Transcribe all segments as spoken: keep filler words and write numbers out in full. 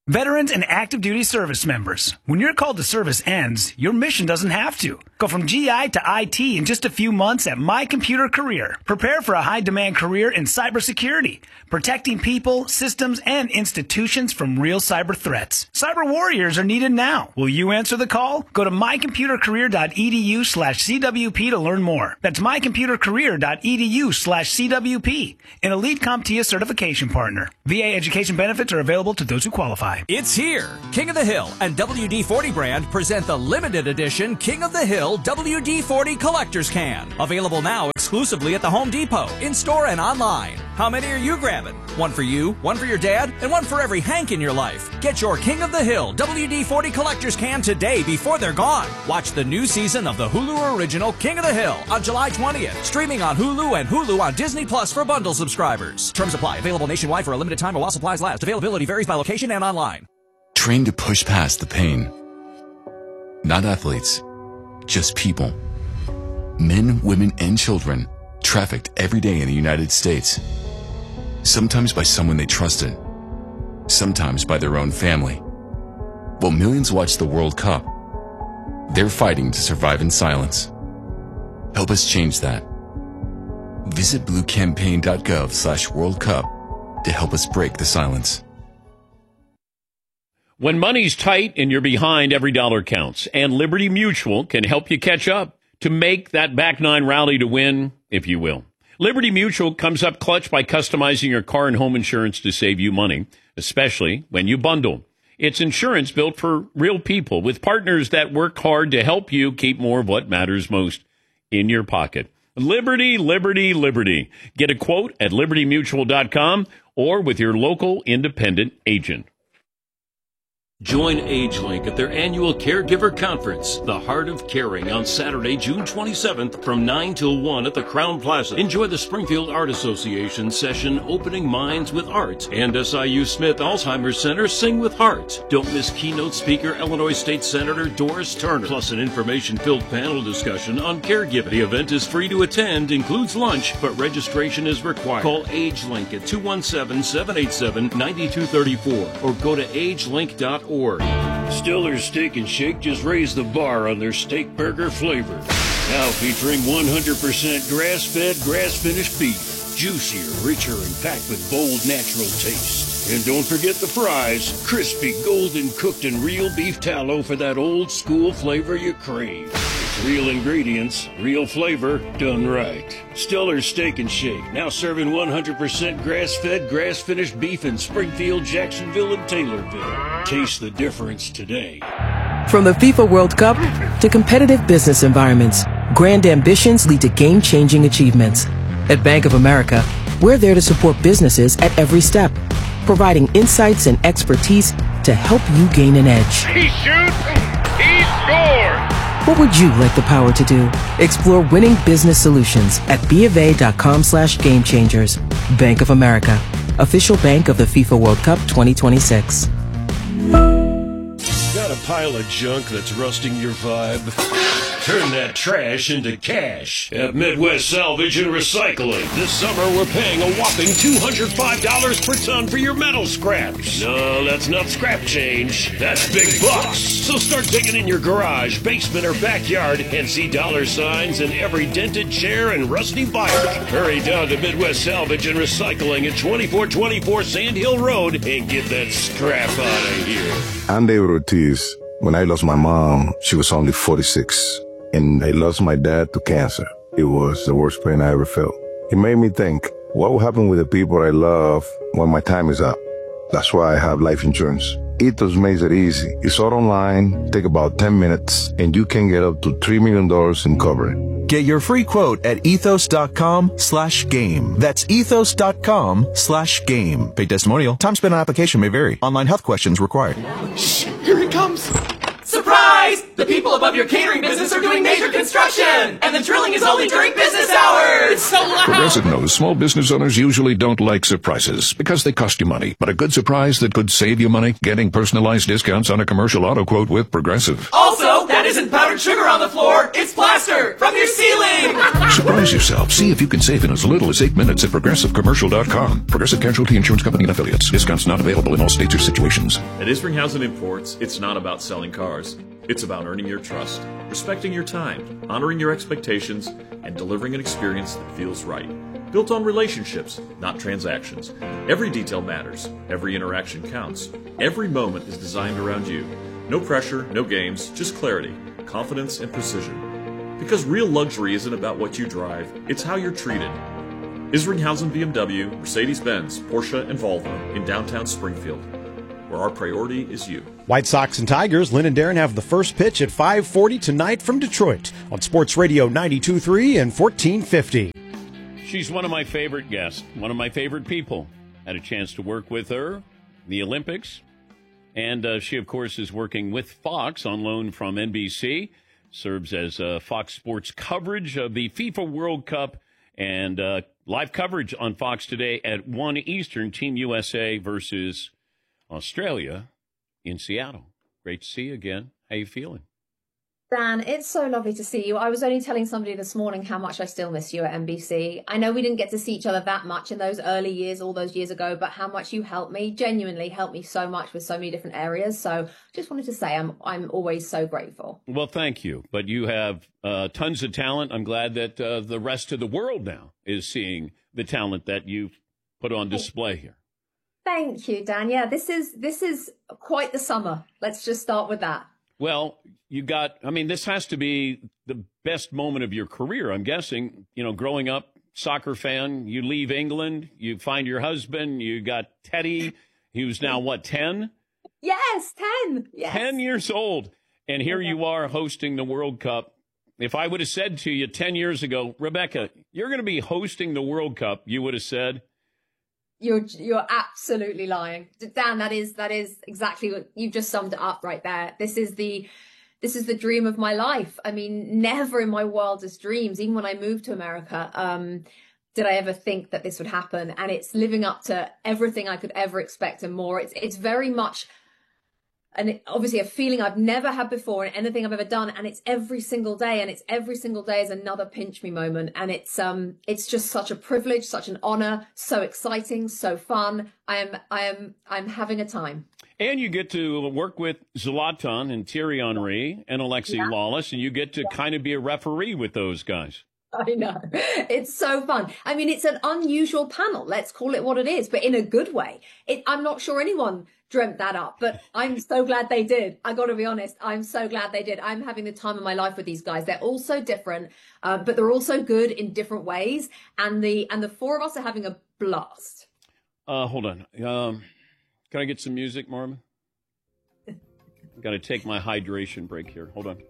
Veterans and active duty service members, when your call to service ends, your mission doesn't have to. Go from G I to I T in just a few months at My Computer Career. Prepare for a high-demand career in cybersecurity, protecting people, systems, and institutions from real cyber threats. Cyber warriors are needed now. Will you answer the call? Go to mycomputercareer.edu slash CWP to learn more. That's mycomputercareer.edu slash CWP, an Elite CompTIA certification partner. V A education benefits are available to those who qualify. It's here. King of the Hill and W D forty brand present the limited edition King of the Hill W D forty Collector's Can. Available now exclusively at the Home Depot, in-store and online. How many are you grabbing? One for you, one for your dad, and one for every Hank in your life. Get your King of the Hill W D forty Collector's Can today before they're gone. Watch the new season of the Hulu original King of the Hill on July twentieth. Streaming on Hulu and Hulu on Disney Plus for bundle subscribers. Terms apply. Available nationwide for a limited time while supplies last. Availability varies by location and online. Train to push past the pain. Not athletes, just people. Men, women, and children trafficked every day in the United States. Sometimes by someone they trusted, sometimes by their own family. While millions watch the World Cup, they're fighting to survive in silence. Help us change that. Visit bluecampaign.gov slash World Cup to help us break the silence. When money's tight and you're behind, every dollar counts. And Liberty Mutual can help you catch up to make that back nine rally to win, if you will. Liberty Mutual comes up clutch by customizing your car and home insurance to save you money, especially when you bundle. It's insurance built for real people with partners that work hard to help you keep more of what matters most in your pocket. Liberty, Liberty, Liberty. Get a quote at liberty mutual dot com or with your local independent agent. Join AgeLink at their annual Caregiver Conference, The Heart of Caring, on Saturday, June twenty-seventh from nine till one at the Crowne Plaza. Enjoy the Springfield Art Association session, Opening Minds with Art, and S I U Smith Alzheimer's Center, Sing with Heart. Don't miss keynote speaker Illinois State Senator Doris Turner, plus an information-filled panel discussion on caregiving. The event is free to attend, includes lunch, but registration is required. Call AgeLink at two one seven, seven eight seven, nine two three four or go to age link dot org. Stiller's Steak and Shake just raised the bar on their steak burger flavor. Now featuring one hundred percent grass-fed, grass-finished beef. Juicier, richer, and packed with bold, natural taste. And don't forget the fries. Crispy, golden cooked in real beef tallow for that old school flavor you crave. It's real ingredients, real flavor, done right. Stiller's Steak and Shake, now serving one hundred percent grass-fed, grass-finished beef in Springfield, Jacksonville, and Taylorville. Taste the difference today. From the FIFA World Cup to competitive business environments, grand ambitions lead to game-changing achievements. At Bank of America, we're there to support businesses at every step, providing insights and expertise to help you gain an edge. He shoots, he scores! What would you like the power to do? Explore winning business solutions at BofA.com slash game changers. Bank of America, official bank of the FIFA World Cup twenty twenty-six. Got a pile of junk that's rusting your vibe? Turn that trash into cash at Midwest Salvage and Recycling. This summer, we're paying a whopping two hundred five dollars per ton for your metal scraps. No, that's not scrap change. That's big bucks. So start digging in your garage, basement, or backyard and see dollar signs in every dented chair and rusty bike. Hurry down to Midwest Salvage and Recycling at twenty-four twenty-four Sand Hill Road and get that scrap out of here. I'm David Ortiz. When I lost my mom, she was only forty-six. And I lost my dad to cancer. It was the worst pain I ever felt. It made me think, what will happen with the people I love when my time is up? That's why I have life insurance. Ethos makes it easy. It's all online, take about ten minutes, and you can get up to three million dollars in coverage. Get your free quote at ethos.com slash game. That's ethos.com slash game. Paid testimonial. Time spent on application may vary. Online health questions required. Shh, here it comes. Surprise! Surprise! The people above your catering business are doing major construction, and the drilling is only during business hours! It's so loud! Progressive knows small business owners usually don't like surprises because they cost you money. But a good surprise that could save you money? Getting personalized discounts on a commercial auto quote with Progressive. Also, that isn't powdered sugar on the floor, it's plaster from your ceiling! Surprise yourself. See if you can save in as little as eight minutes at progressive commercial dot com. Progressive Casualty Insurance Company and Affiliates. Discounts not available in all states or situations. At Isringhausen Imports, it's not about selling cars. It's about earning your trust, respecting your time, honoring your expectations, and delivering an experience that feels right. Built on relationships, not transactions. Every detail matters. Every interaction counts. Every moment is designed around you. No pressure, no games, just clarity, confidence, and precision. Because real luxury isn't about what you drive, it's how you're treated. Isringhausen B M W, Mercedes-Benz, Porsche, and Volvo in downtown Springfield, where our priority is you. White Sox and Tigers, Lynn and Darren have the first pitch at five forty tonight from Detroit on Sports Radio ninety-two point three and fourteen fifty. She's one of my favorite guests, one of my favorite people. Had a chance to work with her, the Olympics, and uh, she, of course, is working with Fox on loan from N B C, serves as uh, Fox Sports coverage of the FIFA World Cup, and uh, live coverage on Fox today at one Eastern, Team U S A versus Australia in Seattle. Great to see you again. How you feeling? Dan, it's so lovely to see you. I was only telling somebody this morning how much I still miss you at N B C. I know we didn't get to see each other that much in those early years, all those years ago, but how much you helped me, genuinely helped me so much with so many different areas. So just wanted to say I'm I'm always so grateful. Well, thank you. But you have uh, tons of talent. I'm glad that uh, the rest of the world now is seeing the talent that you've put on display here. Thank you, Dan. Yeah, this is this is quite the summer. Let's just start with that. Well, you got, I mean, this has to be the best moment of your career, I'm guessing. You know, growing up, soccer fan, you leave England, you find your husband, you got Teddy, who's now, what, ten? Yes, ten. Yes. ten years old. And here you are hosting the World Cup. If I would have said to you ten years ago, Rebecca, you're going to be hosting the World Cup, you would have said, You're you're absolutely lying, Dan. That is that is exactly what you've just summed it up right there. This is the this is the dream of my life. I mean, never in my wildest dreams, even when I moved to America, um, did I ever think that this would happen. And it's living up to everything I could ever expect and more. It's it's very much, and obviously a feeling I've never had before in anything I've ever done. And it's every single day, and it's every single day is another pinch me moment. And it's um it's just such a privilege, such an honor, so exciting, so fun. I am I am I'm having a time. And you get to work with Zlatan and Thierry Henry and Alexi yeah. Lawless, and you get to yeah. kind of be a referee with those guys. I know. It's so fun. I mean, it's an unusual panel. Let's call it what it is, but in a good way. It, I'm not sure anyone dreamt that up, but I'm so glad they did. I got to be honest. I'm so glad they did. I'm having the time of my life with these guys. They're all so different, uh, but they're also good in different ways. And the and the four of us are having a blast. Uh, hold on. Um, can I get some music, Marvin? I've got to take my hydration break here. Hold on.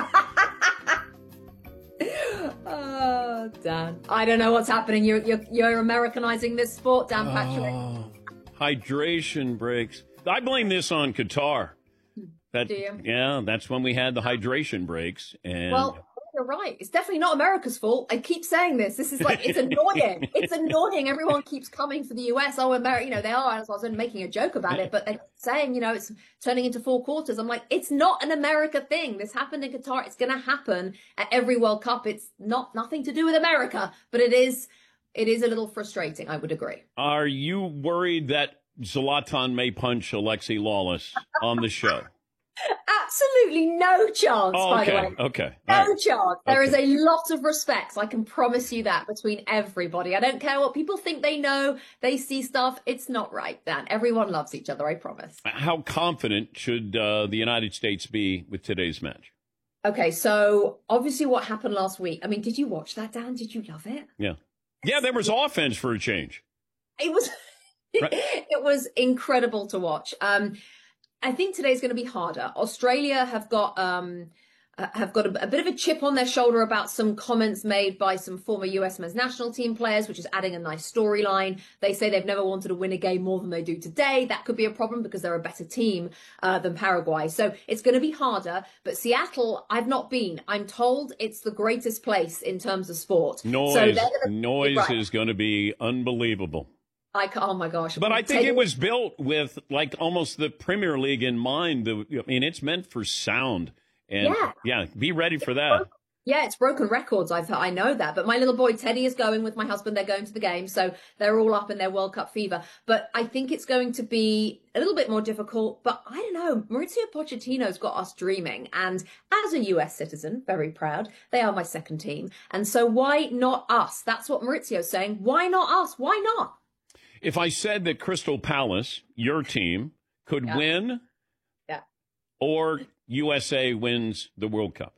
Oh, Dan. I don't know what's happening. You're you're, you're Americanizing this sport, Dan Patrick. Oh, hydration breaks. I blame this on Qatar. That, Do you? Yeah, that's when we had the hydration breaks. And well, you're right. It's definitely not America's fault. I keep saying this. This is like, it's annoying. It's annoying. Everyone keeps coming for the U S. Oh, America, you know, they are. I was making a joke about it, but they're saying, you know, it's turning into four quarters. I'm like, it's not an America thing. This happened in Qatar. It's going to happen at every World Cup. It's not nothing to do with America, but it is, it is a little frustrating. I would agree. Are you worried that Zlatan may punch Alexi Lawless on the show? Absolutely no chance, oh, by okay, the way. Okay. No right. chance. There okay. is a lot of respect. I can promise you that between everybody. I don't care what people think they know. They see stuff. It's not right, Dan. Everyone loves each other, I promise. How confident should uh, the United States be with today's match? Okay, so obviously what happened last week. I mean, did you watch that, Dan? Did you love it? Yeah. Yeah, there was offense for a change. It was, right. It was incredible to watch. Um, I think today's going to be harder. Australia have got um, have got a, a bit of a chip on their shoulder about some comments made by some former U S men's national team players, which is adding a nice storyline. They say they've never wanted to win a game more than they do today. That could be a problem because they're a better team uh, than Paraguay. So it's going to be harder. But Seattle, I've not been. I'm told it's the greatest place in terms of sport. Noise, so gonna, noise right. is going to be unbelievable. I, oh my gosh. But I think it was built with like almost the Premier League in mind. The, I mean, it's meant for sound. And yeah, yeah be ready for that. Yeah, it's broken records. I've I know that. But my little boy Teddy is going with my husband. They're going to the game. So they're all up in their World Cup fever. But I think it's going to be a little bit more difficult. But I don't know. Mauricio Pochettino's got us dreaming. And as a U S citizen, very proud, they are my second team. And so why not us? That's what Maurizio's saying. Why not us? Why not? If I said that Crystal Palace, your team, could yeah. win yeah. or U S A wins the World Cup.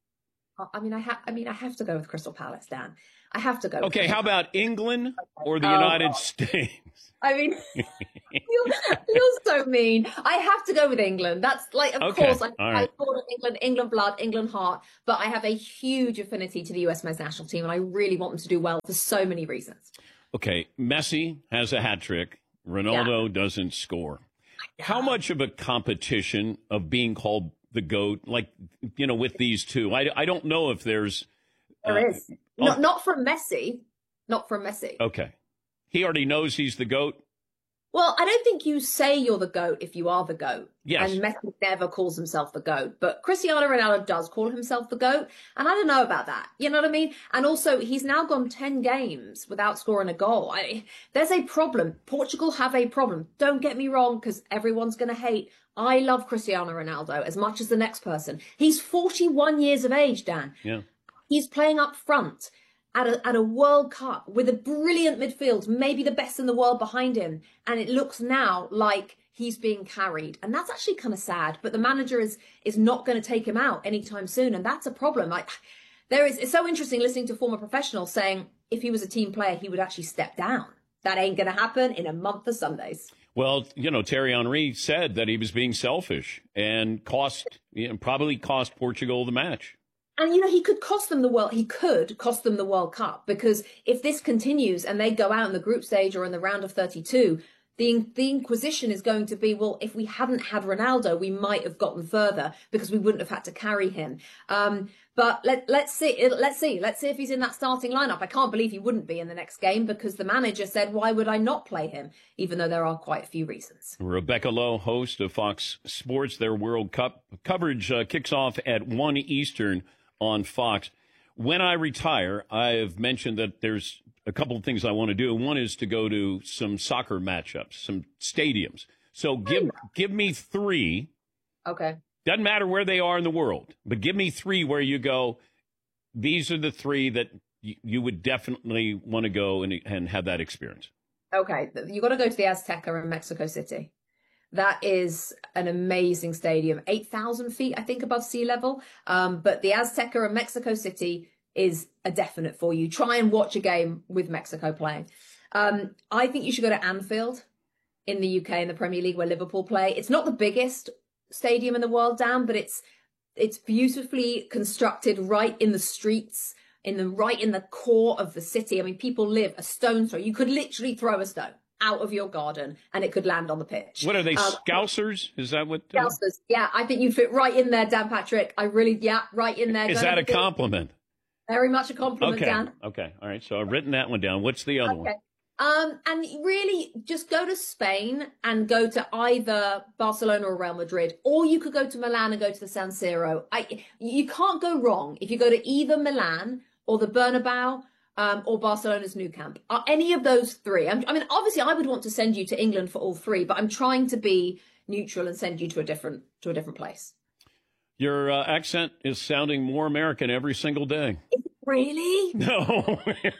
I mean, I have. I mean, I have to go with Crystal Palace, Dan. I have to go. With okay, Crystal how Palace. about England or the oh, United God. States? I mean, you're, you're so mean. I have to go with England. That's like, of okay. course, I, right. I thought of England, England blood, England heart. But I have a huge affinity to the U S men's national team, and I really want them to do well for so many reasons. Okay, Messi has a hat trick. Ronaldo yeah. doesn't score. How much of a competition of being called the GOAT, like, you know, with these two? I, I don't know if there's... There uh, is. Not, not from Messi. Not from Messi. Okay. He already knows he's the GOAT? Well, I don't think you say you're the GOAT if you are the GOAT. Yes. And Messi never calls himself the GOAT. But Cristiano Ronaldo does call himself the GOAT. And I don't know about that. You know what I mean? And also, he's now gone ten games without scoring a goal. I, there's a problem. Portugal have a problem. Don't get me wrong, because everyone's going to hate. I love Cristiano Ronaldo as much as the next person. He's forty-one years of age, Dan. Yeah. He's playing up front at a, at a World Cup with a brilliant midfield, maybe the best in the world behind him. And it looks now like he's being carried. And that's actually kind of sad. But the manager is is not going to take him out anytime soon. And that's a problem. Like, there is, it's so interesting listening to former professionals saying if he was a team player, he would actually step down. That ain't going to happen in a month of Sundays. Well, you know, Thierry Henry said that he was being selfish and cost, you know, probably cost Portugal the match. And, you know, he could cost them the world. He could cost them the World Cup, because if this continues and they go out in the group stage or in the round of thirty-two, the, the inquisition is going to be, well, if we hadn't had Ronaldo, we might have gotten further because we wouldn't have had to carry him. Um, but let, let's see. Let's see. Let's see if he's in that starting lineup. I can't believe he wouldn't be in the next game because the manager said, why would I not play him? Even though there are quite a few reasons. Rebecca Lowe, host of Fox Sports, their World Cup coverage uh, kicks off at one Eastern on Fox. When I retire, I've mentioned that there's a couple of things I want to do. One is to go to some soccer matchups, some stadiums. So give give me three. Okay. Doesn't matter where they are in the world, but give me three where you go, these are the three that y- you would definitely want to go and, and have that experience. Okay. You got to go to the Azteca in Mexico City. That is an amazing stadium, eight thousand feet, I think, above sea level. Um, but the Azteca in Mexico City is a definite for you. Try and watch a game with Mexico playing. Um, I think you should go to Anfield in the U K in the Premier League where Liverpool play. It's not the biggest stadium in the world, Dan, but it's it's beautifully constructed right in the streets, in the right in the core of the city. I mean, people live a stone's throw. You could literally throw a stone out of your garden and it could land on the pitch. What are they, um, Scousers? Is that what? Uh... Scousers, yeah. I think you fit right in there, Dan Patrick. I really, yeah, right in there. Is Go that a ahead. compliment? Very much a compliment, okay. Dan. Okay, all right. So I've written that one down. What's the other Okay. one? Um, and really just go to Spain and go to either Barcelona or Real Madrid, or you could go to Milan and go to the San Siro. I, you can't go wrong if you go to either Milan or the Bernabeu, um, or Barcelona's Nou Camp. Are any of those three? I'm, I mean, obviously I would want to send you to England for all three, but I'm trying to be neutral and send you to a different, to a different place. Your uh, accent is sounding more American every single day. Really? No. Oh.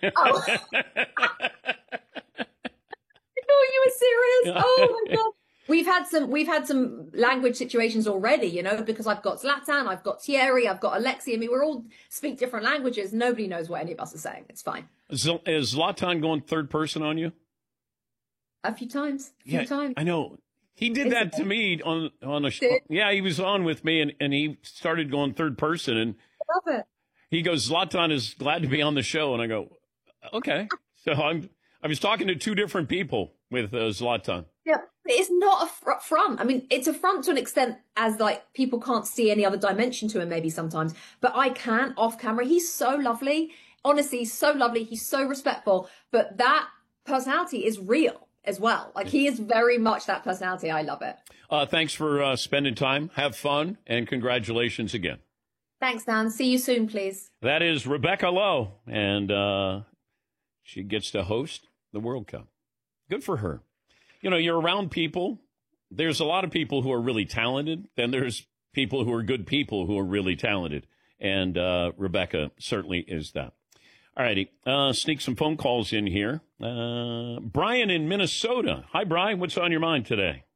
I thought you were serious. Oh my God. We've had some we've had some language situations already, you know, because I've got Zlatan, I've got Thierry, I've got Alexi. I mean, we're all speak different languages. Nobody knows what any of us are saying. It's fine. Is, is Zlatan going third person on you? A few times. A few yeah, times. I know. He did that to me on on a show. Yeah, he was on with me, and, and he started going third person, and love it. He goes, Zlatan is glad to be on the show, and I go, okay. So I'm I was talking to two different people with uh, Zlatan. Yeah, but it's not a fr- front. I mean, it's a front to an extent, as like people can't see any other dimension to him, maybe sometimes, but I can off camera. He's so lovely, honestly, he's so lovely. He's so respectful, but that personality is real as well. Like he is very much that personality. I love it. Uh, thanks for uh, spending time. Have fun, and congratulations again. Thanks, Dan. See you soon, please. That is Rebecca Lowe, and uh, she gets to host the World Cup. Good for her. You know, you're around people. There's a lot of people who are really talented. Then there's people who are good people who are really talented. And uh, Rebecca certainly is that. All righty. Uh, sneak some phone calls in here. Uh, Brian in Minnesota. Hi, Brian. What's on your mind today?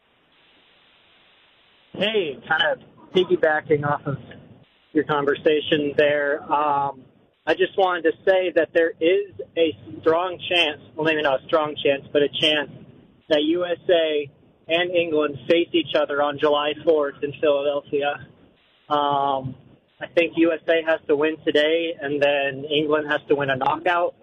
Hey, kind of piggybacking off of your conversation there. Um, I just wanted to say that there is a strong chance, well, maybe not a strong chance, but a chance that U S A and England face each other on July fourth in Philadelphia. Um, I think U S A has to win today, and then England has to win a knockout.